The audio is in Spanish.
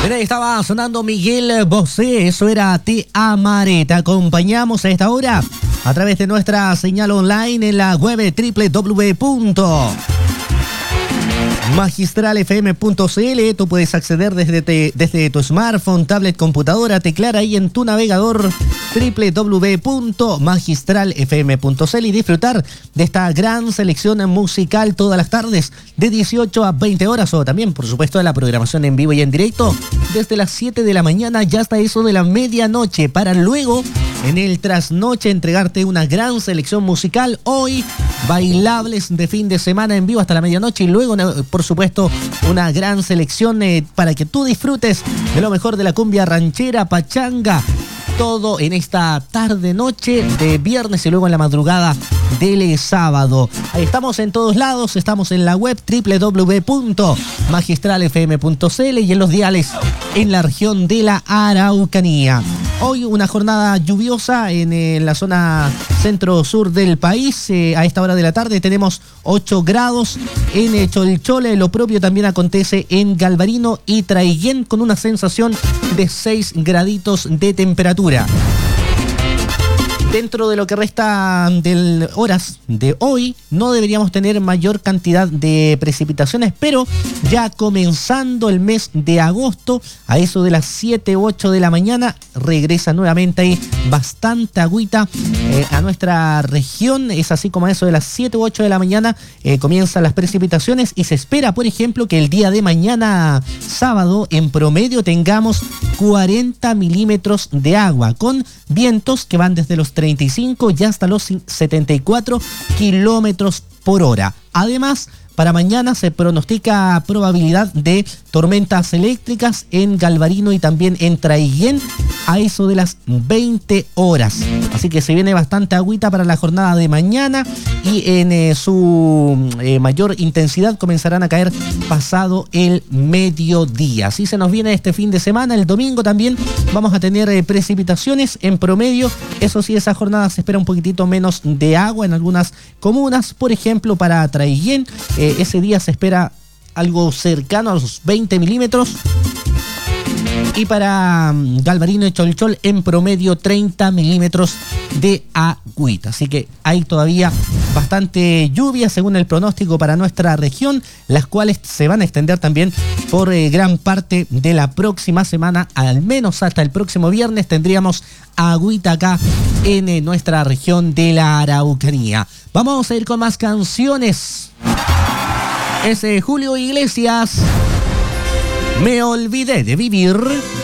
Bien, ahí estaba sonando Miguel Bosé, eso era Te Amaré. Te acompañamos a esta hora a través de nuestra señal online en la web www.magistralfm.cl. Tú puedes acceder desde tu smartphone, tablet, computadora, teclar ahí en tu navegador www.magistralfm.cl y disfrutar de esta gran selección musical todas las tardes de 18 a 20 horas, o también, por supuesto, de la programación en vivo y en directo desde las 7 de la mañana ya hasta eso de la medianoche, para luego en el trasnoche entregarte una gran selección musical. Hoy bailables de fin de semana en vivo hasta la medianoche, y luego, por supuesto, una gran selección para que tú disfrutes de lo mejor de la cumbia ranchera, pachanga, todo en esta tarde-noche de viernes y luego en la madrugada del sábado. Ahí estamos en todos lados, estamos en la web www.magistralfm.cl y en los diales en la región de la Araucanía. Hoy una jornada lluviosa en la zona centro-sur del país. A esta hora de la tarde tenemos 8 grados en Cholchole. Lo propio también acontece en Galvarino y Traiguén, con una sensación de 6 graditos de temperatura. Dentro de lo que resta de horas de hoy, no deberíamos tener mayor cantidad de precipitaciones, pero ya comenzando el mes de agosto, a eso de las 7 u 8 de la mañana, regresa nuevamente ahí bastante agüita a nuestra región. Es así como a eso de las 7 u 8 de la mañana comienzan las precipitaciones, y se espera, por ejemplo, que el día de mañana, sábado, en promedio tengamos 40 milímetros de agua, con vientos que van desde los 35 y hasta los 74 kilómetros por hora. Además, para mañana se pronostica probabilidad de tormentas eléctricas en Galvarino y también en Traiguén a eso de las 20 horas. Así que se viene bastante agüita para la jornada de mañana, y en su mayor intensidad comenzarán a caer pasado el mediodía. Así se nos viene este fin de semana. El domingo también vamos a tener precipitaciones en promedio. Eso sí, esa jornada se espera un poquitito menos de agua en algunas comunas. Por ejemplo, para Traiguén, ese día se espera algo cercano a los 20 milímetros. Y para Galvarino y Cholchol, en promedio 30 milímetros de agüita. Así que hay todavía bastante lluvia según el pronóstico para nuestra región, las cuales se van a extender también por gran parte de la próxima semana. Al menos hasta el próximo viernes tendríamos agüita acá en nuestra región de la Araucanía. Vamos a ir con más canciones. Es Julio Iglesias, Me olvidé de vivir.